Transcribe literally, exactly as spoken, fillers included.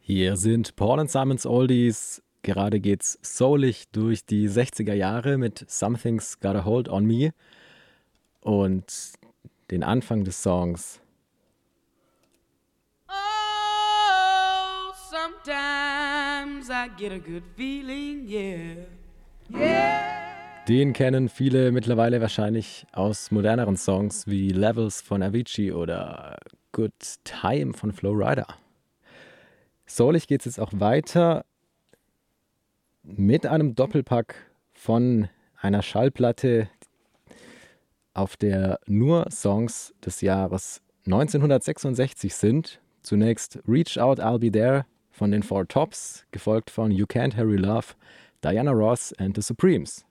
Hier sind Paul and Simons Oldies. Gerade geht's soulig durch die sechziger Jahre mit Something's Got a Hold on Me und den Anfang des Songs. Oh, sometimes I get a good feeling, yeah. Yeah. Den kennen viele mittlerweile wahrscheinlich aus moderneren Songs wie Levels von Avicii oder Good Time von Flo Rida. Soulig geht's jetzt auch weiter mit einem Doppelpack von einer Schallplatte, auf der nur Songs des Jahres neunzehnhundertsechsundsechzig sind. Zunächst Reach Out, I'll Be There von den Four Tops, gefolgt von You Can't Hurry Love, Diana Ross and the Supremes.